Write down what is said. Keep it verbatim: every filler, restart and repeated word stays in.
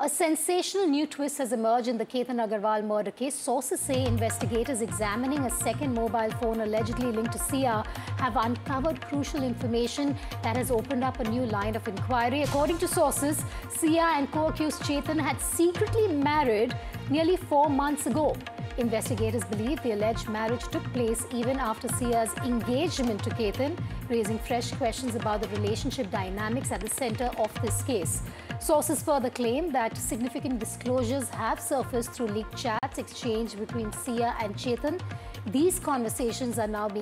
A sensational new twist has emerged in the Ketan Agarwal murder case. Sources say investigators examining a second mobile phone allegedly linked to Sia have uncovered crucial information that has opened up a new line of inquiry. According to sources, Sia and co-accused Chetan had secretly married nearly four months ago. Investigators believe the alleged marriage took place even after Sia's engagement to Ketan, raising fresh questions about the relationship dynamics at the center of this case. Sources further claim that significant disclosures have surfaced through leaked chats exchanged between Sia and Chetan. These conversations are now being